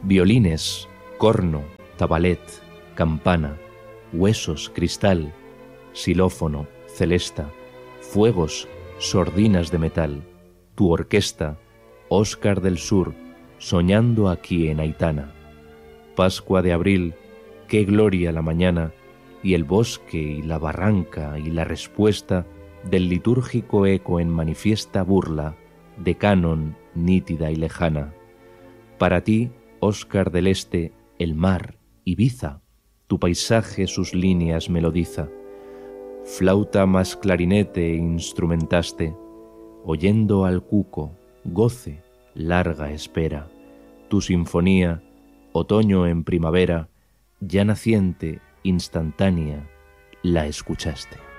Violines, corno, tabalet, campana, huesos, cristal, xilófono, celesta, fuegos, sordinas de metal, tu orquesta, Óscar del Sur, soñando aquí en Aitana. Pascua de abril, qué gloria la mañana, y el bosque y la barranca y la respuesta del litúrgico eco en manifiesta burla de canon nítida y lejana. Para ti, Óscar del Este, el mar, Ibiza, tu paisaje sus líneas melodiza. Flauta más clarinete instrumentaste, oyendo al cuco, goce, larga espera. Tu sinfonía, otoño en primavera, ya naciente, instantánea, la escuchaste.